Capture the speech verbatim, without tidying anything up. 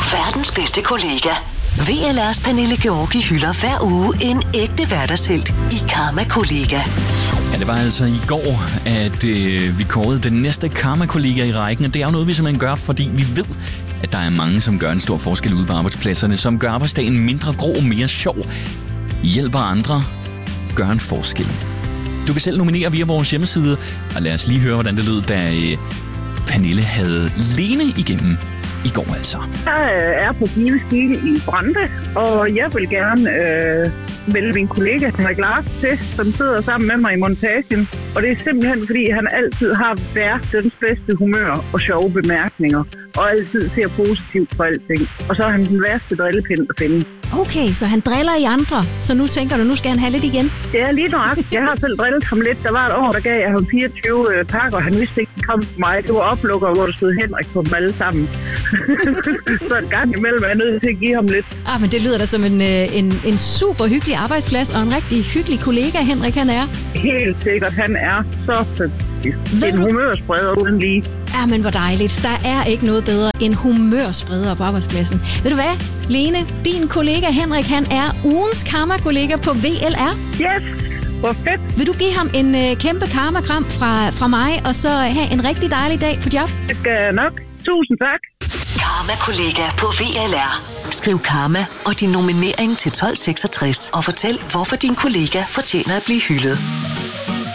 verdens bedste kollega. V L R's Pernille Georgi hylder hver uge en ægte hverdagshelt i Karma-kollega. Ja, det var altså i går, at øh, vi kårede den næste Karma-kollega i rækken, og det er jo noget, vi simpelthen gør, fordi vi ved, at der er mange, som gør en stor forskel ude på arbejdspladserne, som gør arbejdsdagen mindre grå og mere sjov, hjælper andre, gør en forskel. Du kan selv nominere via vores hjemmeside, og lad os lige høre, hvordan det lød, da øh, Pernille havde Lene igennem i går altså. Jeg er på Give Stil i Brande, og jeg vil gerne øh, vælge min kollega Henrik Lars til, som sidder sammen med mig i montagen. Og det er simpelthen, fordi han altid har verdens bedste humør og sjove bemærkninger, og altid ser positivt på alting. Og så er han den værste drillepind at finde. Okay, så han driller i andre, så nu tænker du, nu skal han have lidt igen? Det er lige nøjagtigt. Jeg har selv drillet ham lidt. Der var et år, der gav jeg ham fireogtyve øh, pakker, og han vidste ikke, de kom på mig. Det var oplukker, hvor der stod Henrik på dem alle sammen. Så en gang imellem er jeg nødt til at give ham lidt. Ah, men det lyder da som en, en, en super hyggelig arbejdsplads, og en rigtig hyggelig kollega, Henrik han er. Helt sikkert, han er så fantastisk. En humørspreder uden lige. Ja, men hvor dejligt. Der er ikke noget bedre end humørspreder på arbejdspladsen. Ved du hvad, Lene? Din kollega Henrik, han er ugens karma-kollega på V L R. Yes, hvor fedt. Vil du give ham en øh, kæmpe karma-kram fra, fra mig, og så have en rigtig dejlig dag på job? Det skal jeg nok. Tusind tak. Karma-kollega på V L R. Skriv karma og din nominering til tolv seksogtres og fortæl, hvorfor din kollega fortjener at blive hyldet.